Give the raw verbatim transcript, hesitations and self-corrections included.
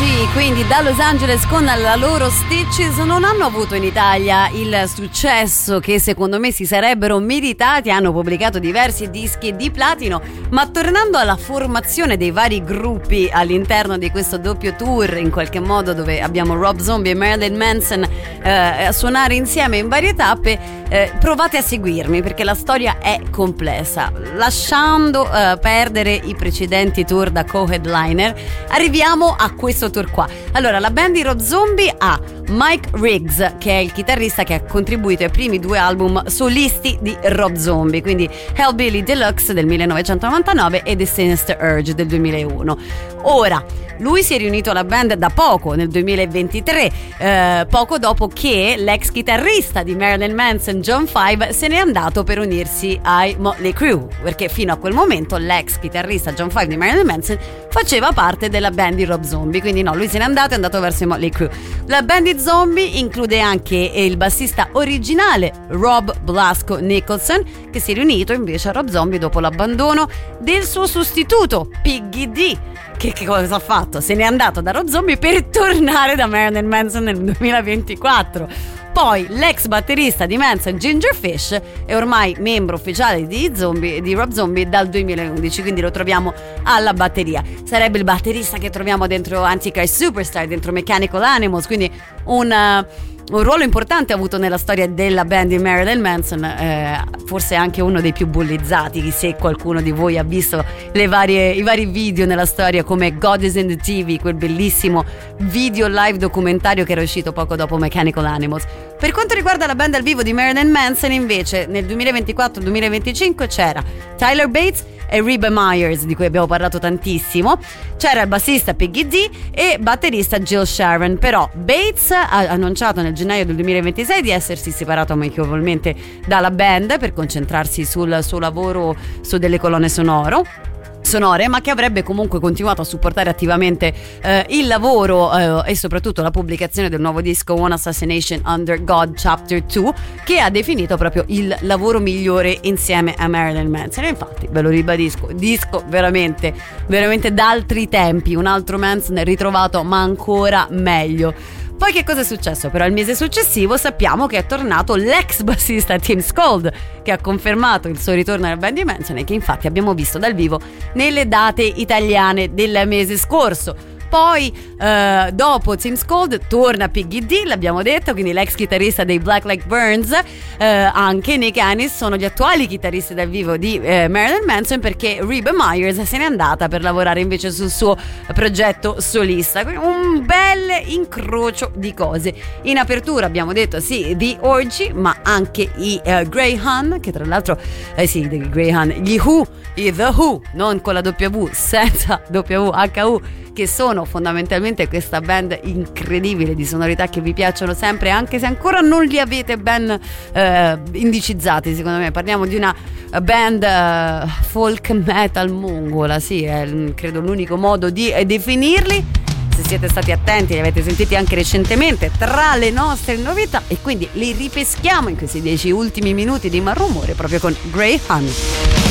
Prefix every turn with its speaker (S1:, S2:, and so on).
S1: G, quindi da Los Angeles con la loro Stitches, non hanno avuto in Italia il successo che secondo me si sarebbero meritati, hanno pubblicato diversi dischi di platino, ma tornando alla formazione dei vari gruppi all'interno di questo doppio tour, in qualche modo dove abbiamo Rob Zombie e Marilyn Manson eh, a suonare insieme in varie tappe, eh, provate a seguirmi perché la storia è complessa. Lasciando eh, perdere i precedenti tour da co-headliner, arriviamo a questo tour qua. Allora, la band di Rob Zombie ha Mike Riggs, che è il chitarrista che ha contribuito ai primi due album solisti di Rob Zombie, quindi Hellbilly Deluxe del millenovecentonovantanove e The Sinister Urge del duemilauno. Ora, lui si è riunito alla band da poco, nel duemilaventitré, eh, poco dopo che l'ex chitarrista di Marilyn Manson, John Five, se n'è andato per unirsi ai Motley Crue, perché fino a quel momento l'ex chitarrista John Five di Marilyn Manson faceva parte della band di Rob Zombie, quindi no, lui se n'è andato e è andato verso i Motley Crue. La band di Zombie include anche il bassista originale Rob Blasco Nicholson, che si è riunito invece a Rob Zombie dopo l'abbandono del suo sostituto Piggy D. Che, che cosa ha fatto? Se n'è andato da Rob Zombie per tornare da Marilyn Manson nel duemilaventiquattro. Poi l'ex batterista di Manson, Ginger Fish, è ormai membro ufficiale di, Zombie, di Rob Zombie dal duemilaundici, quindi lo troviamo alla batteria. Sarebbe il batterista che troviamo dentro Antichrist Superstar, dentro Mechanical Animals, quindi un... Uh, un ruolo importante ha avuto nella storia della band di Marilyn Manson, eh, forse anche uno dei più bullizzati, se qualcuno di voi ha visto le varie, i vari video nella storia come God is in the T V, quel bellissimo video live documentario che era uscito poco dopo Mechanical Animals. Per quanto riguarda la band dal vivo di Marilyn Manson, invece nel duemilaventiquattro duemilaventicinque c'era Tyler Bates e Reba Myers, di cui abbiamo parlato tantissimo, c'era il bassista Piggy D e batterista Jill Sharon. Però Bates ha annunciato nel gennaio del duemilaventisei di essersi separato amichevolmente dalla band per concentrarsi sul suo lavoro su delle colonne sonoro sonore, ma che avrebbe comunque continuato a supportare attivamente eh, il lavoro eh, e soprattutto la pubblicazione del nuovo disco One Assassination Under God Chapter due, che ha definito proprio il lavoro migliore insieme a Marilyn Manson. E infatti, ve lo ribadisco, disco veramente veramente d'altri tempi, un altro Manson ritrovato ma ancora meglio. Poi che cosa è successo? Però il mese successivo sappiamo che è tornato l'ex bassista Tim Skold, che ha confermato il suo ritorno alla band di Manson e che infatti abbiamo visto dal vivo nelle date italiane del mese scorso. Poi eh, dopo Tim Skold torna Piggy D, l'abbiamo detto, quindi l'ex chitarrista dei Black Like Burns, eh, anche Nick Anis sono gli attuali chitarristi dal vivo di eh, Marilyn Manson, perché Reba Myers se n'è andata per lavorare invece sul suo progetto solista. Quindi un bel incrocio di cose. In apertura abbiamo detto sì di Orgy, ma anche i uh, Greyhound, che tra l'altro eh sì, i Greyhound, gli Who, i The Who, non con la W, senza W H U, che sono fondamentalmente questa band incredibile di sonorità che vi piacciono sempre, anche se ancora non li avete ben eh, indicizzati. Secondo me parliamo di una band eh, folk metal mongola, sì, è credo l'unico modo di eh, definirli. Se siete stati attenti li avete sentiti anche recentemente tra le nostre novità, e quindi li ripeschiamo in questi dieci ultimi minuti di Malrumore proprio con Greyhound.